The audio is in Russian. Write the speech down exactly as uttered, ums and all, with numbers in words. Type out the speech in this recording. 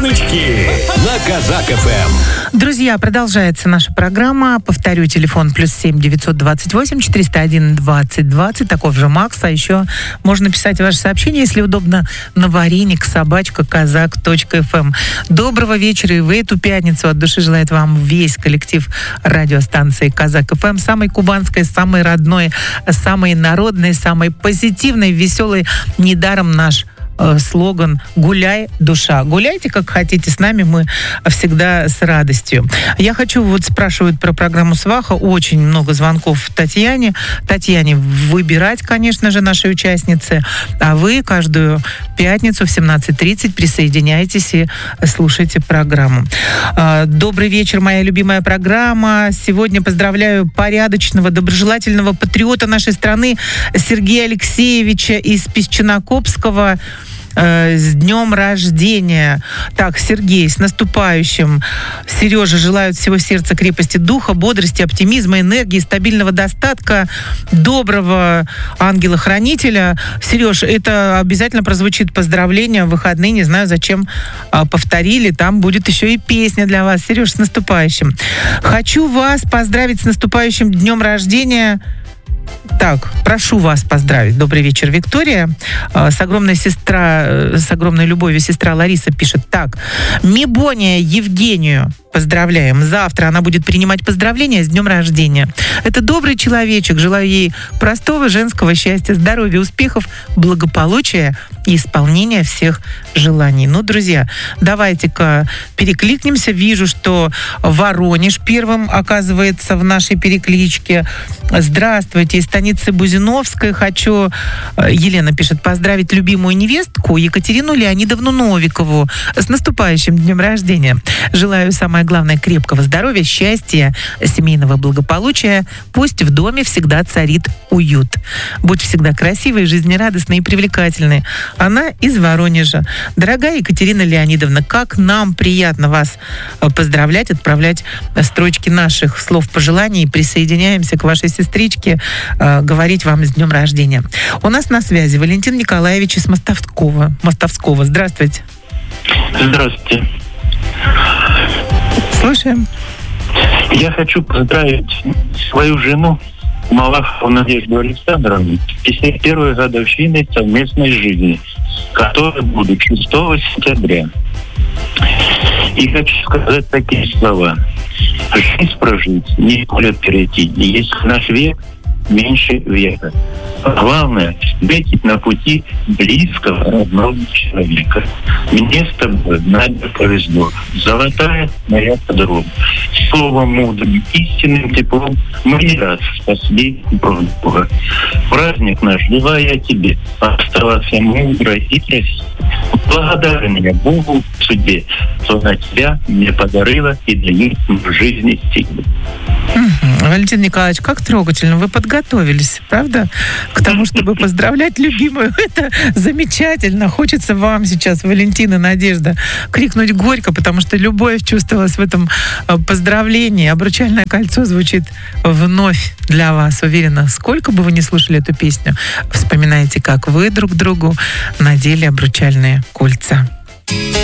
Звоночки на Казак эф эм. Друзья, продолжается наша программа. Повторю, телефон плюс семь девятьсот двадцать восемь четыреста один двадцать двадцать. Таков же Макс. А еще можно писать ваши сообщения, если удобно, на вареник собачка казак точка эф эм. Доброго вечера и в эту пятницу от души желает вам весь коллектив радиостанции Казак эф эм. Самой кубанской, самой родной, самой народной, самой позитивной, веселой. Недаром наш слоган «Гуляй, душа». Гуляйте, как хотите, с нами мы всегда с радостью. Я хочу, вот спрашивают про программу «Сваха», очень много звонков Татьяне. Татьяне выбирать, конечно же, нашей участницы, а вы каждую пятницу в семнадцать тридцать присоединяйтесь и слушайте программу. Добрый вечер, моя любимая программа. Сегодня поздравляю порядочного, доброжелательного патриота нашей страны Сергея Алексеевича из Песчинокопского с днем рождения. Так, Сергей, с наступающим. Сережа желают всего сердца крепости духа, бодрости, оптимизма, энергии, стабильного достатка, доброго ангела-хранителя. Сереж, это обязательно прозвучит поздравление в выходные. Не знаю, зачем а, повторили. Там будет еще и песня для вас. Сереж, с наступающим. Хочу вас поздравить с наступающим днем рождения. Так, прошу вас поздравить. Добрый вечер, Виктория. С огромной сестра, с огромной любовью сестра Лариса пишет. Так, Мибония Евгению поздравляем. Завтра она будет принимать поздравления с днем рождения. Это добрый человечек. Желаю ей простого женского счастья, здоровья, успехов, благополучия и исполнения всех желаний. Ну, друзья, давайте-ка перекликнемся. Вижу, что Воронеж первым оказывается в нашей перекличке. Здравствуйте, из станицы Бузиновской хочу, Елена пишет, поздравить любимую невестку Екатерину Леонидовну Новикову с наступающим днем рождения. Желаю самое главное крепкого здоровья, счастья, семейного благополучия. Пусть в доме всегда царит уют. Будь всегда красивой, жизнерадостной и привлекательной. Она из Воронежа. Дорогая Екатерина Леонидовна, как нам приятно вас поздравлять, отправлять строчки наших слов пожеланий. Присоединяемся к вашей сестричке, э, говорить вам с днем рождения. У нас на связи Валентин Николаевич из Мостовского. Мостовского. Здравствуйте. Здравствуйте. Слушаем. Я хочу поздравить свою жену Малахову Надежду Александровну с пятьдесят первой годовщиной совместной жизни, которая будет шестого сентября. И хочу сказать такие слова. Жизнь прожить, не поле перейти. И если наш век меньше века. Главное — встретить на пути близкого, родного человека. Мне с тобой, Надя, повезло. Золотая моя подруга. Словом мудрым, истинным теплом мы не раз спасли друг друга. Праздник наш желаю я тебе оставаться мудрой и красивой. Благодарен я Богу, судьбе, что на тебя мне подарила и дает в жизни силы. Валентин Николаевич, как трогательно. Вы подготовились, правда, к тому, чтобы поздравлять любимую. Это замечательно. Хочется вам сейчас, Валентина, Надежда, крикнуть горько, потому что любовь чувствовалась в этом поздравлении. Обручальное кольцо звучит вновь для вас, уверена. Сколько бы вы ни слушали эту песню, вспоминайте, как вы друг другу надели обручальные кольца.